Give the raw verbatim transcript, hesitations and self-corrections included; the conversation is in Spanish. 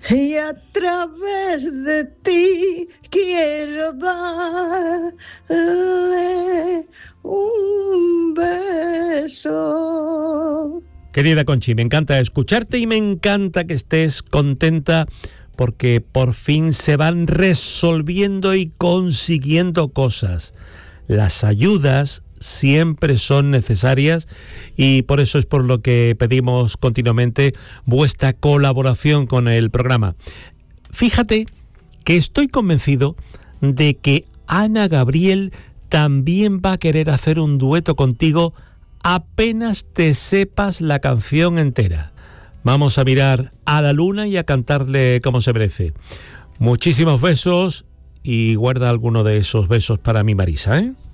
y a través de ti quiero darle un beso. Querida Conchi, me encanta escucharte y me encanta que estés contenta porque por fin se van resolviendo y consiguiendo cosas. Las ayudas siempre son necesarias y por eso es por lo que pedimos continuamente vuestra colaboración con el programa. Fíjate que estoy convencido de que Ana Gabriel también va a querer hacer un dueto contigo apenas te sepas la canción entera. Vamos a mirar a la luna y a cantarle como se merece. Muchísimos besos y guarda alguno de esos besos para mi Marisa, ¿eh?